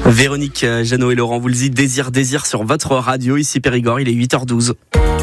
Véronique, Jeannot et Laurent Voulzy, Désir sur votre radio, ici Périgord, il est 8h12.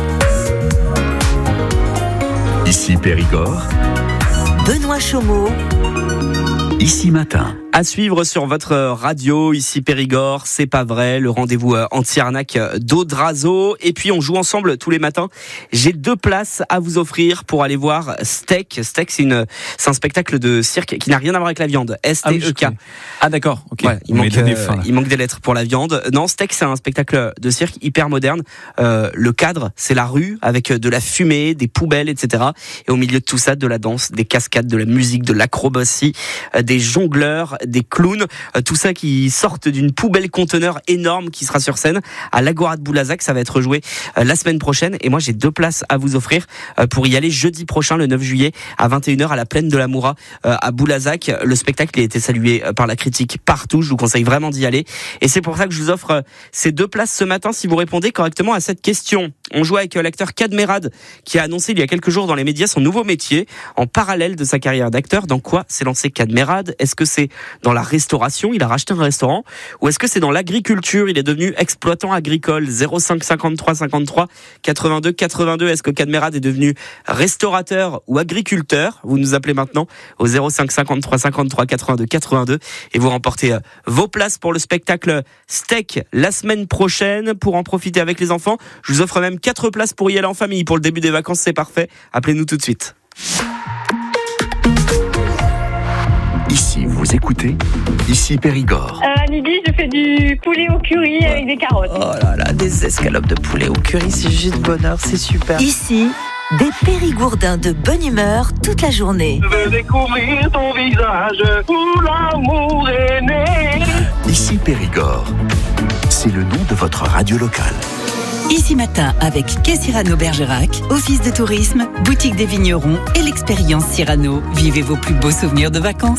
Ici Périgord, Benoît Chaumeau. Ici Matin. À suivre sur votre radio, ici Périgord, c'est pas vrai, le rendez-vous anti-arnaque d'Audrazo. Et puis on joue ensemble tous les matins. J'ai 2 places à vous offrir pour aller voir Steak. Steak, c'est un spectacle de cirque qui n'a rien à voir avec la viande. S-T-E-K. Ah d'accord, ok. Ouais, il manque des lettres pour la viande. Non, Steak, c'est un spectacle de cirque hyper moderne. Le cadre, c'est la rue avec de la fumée, des poubelles, etc. Et au milieu de tout ça, de la danse, des cascades, de la musique, de l'acrobatie, des jongleurs, des clowns, tout ça qui sortent d'une poubelle conteneur énorme qui sera sur scène à l'Agora de Boulazac. Ça va être joué la semaine prochaine et moi j'ai 2 places à vous offrir pour y aller jeudi prochain, le 9 juillet à 21h à la plaine de la Moura à Boulazac. Le spectacle a été salué par la critique partout, je vous conseille vraiment d'y aller et c'est pour ça que je vous offre ces 2 places ce matin si vous répondez correctement à cette question. On joue avec l'acteur Kad Merad qui a annoncé il y a quelques jours dans les médias son nouveau métier en parallèle de sa carrière d'acteur. Dans quoi s'est lancé Kad Merad? Est-ce que c'est dans la restauration, il a racheté un restaurant, ou est-ce que c'est dans l'agriculture, il est devenu exploitant agricole? 05 53 53 82 82. Est-ce que Kad Merad est devenu restaurateur ou agriculteur? Vous nous appelez maintenant au 05 53 53 82 82 et vous remportez vos places pour le spectacle Steak la semaine prochaine. Pour en profiter avec les enfants, je vous offre même 4 places pour y aller en famille. Pour le début des vacances, c'est parfait. Appelez-nous tout de suite. Ici, vous écoutez, ici Périgord. À midi, je fais du poulet au curry avec des carottes. Oh là là, des escalopes de poulet au curry, c'est juste bonheur, c'est super. Ici, des Périgourdins de bonne humeur toute la journée. Je veux découvrir ton visage où l'amour est né. Ici Périgord, c'est le nom de votre radio locale. Ici Matin avec Quai Cyrano Bergerac, Office de tourisme, Boutique des vignerons et l'expérience Cyrano. Vivez vos plus beaux souvenirs de vacances.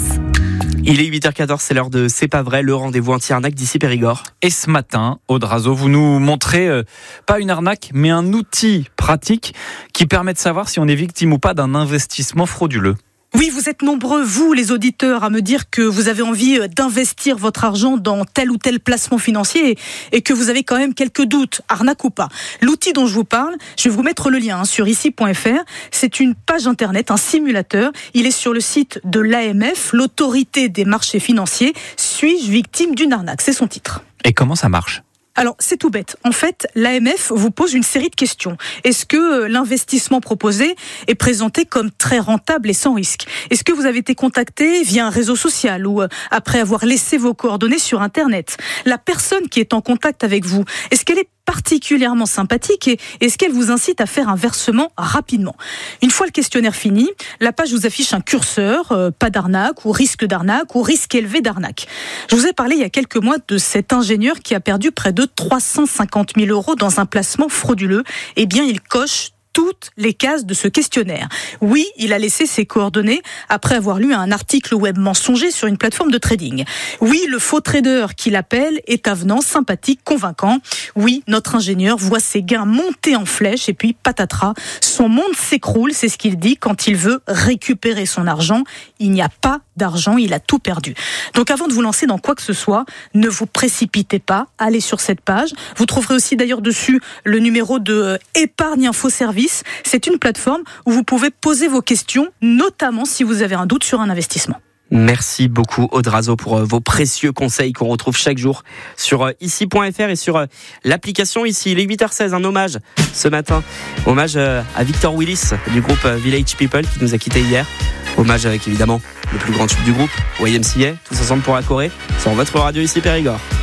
Il est 8h14, c'est l'heure de C'est pas vrai, le rendez-vous anti-arnaque d'ici Périgord. Et ce matin, Audrazo, vous nous montrez pas une arnaque, mais un outil pratique qui permet de savoir si on est victime ou pas d'un investissement frauduleux. Oui, vous êtes nombreux, vous les auditeurs, à me dire que vous avez envie d'investir votre argent dans tel ou tel placement financier et que vous avez quand même quelques doutes, arnaque ou pas. L'outil dont je vous parle, je vais vous mettre le lien sur ici.fr. C'est une page internet, un simulateur. Il est sur le site de l'AMF, l'autorité des marchés financiers. Suis-je victime d'une arnaque? C'est son titre. Et comment ça marche ? Alors, c'est tout bête. En fait, l'AMF vous pose une série de questions. Est-ce que l'investissement proposé est présenté comme très rentable et sans risque? Est-ce que vous avez été contacté via un réseau social ou après avoir laissé vos coordonnées sur Internet? La personne qui est en contact avec vous, est-ce qu'elle est particulièrement sympathique et est-ce qu'elle vous incite à faire un versement rapidement? Une fois le questionnaire fini, la page vous affiche un curseur, pas d'arnaque ou risque élevé d'arnaque. Je vous ai parlé il y a quelques mois de cet ingénieur qui a perdu près de 350 000 € dans un placement frauduleux. Eh bien, il coche toutes les cases de ce questionnaire. Oui, il a laissé ses coordonnées après avoir lu un article web mensonger sur une plateforme de trading. Oui, le faux trader qui l'appelle est avenant, sympathique, convaincant. Oui, notre ingénieur voit ses gains monter en flèche et puis patatras, son monde s'écroule, c'est ce qu'il dit quand il veut récupérer son argent. Il n'y a pas d'argent, il a tout perdu. Donc avant de vous lancer dans quoi que ce soit, ne vous précipitez pas, allez sur cette page. Vous trouverez aussi d'ailleurs dessus le numéro de Épargne Info Service. C'est une plateforme où vous pouvez poser vos questions, notamment si vous avez un doute sur un investissement. Merci beaucoup Audrazo pour vos précieux conseils qu'on retrouve chaque jour sur ici.fr et sur l'application ici. Il est 8h16, un hommage ce matin. Hommage à Victor Willis du groupe Village People qui nous a quittés hier. Hommage avec évidemment le plus grand tube du groupe, YMCA, tous ensemble pour la Corée. C'est en votre radio ici Périgord.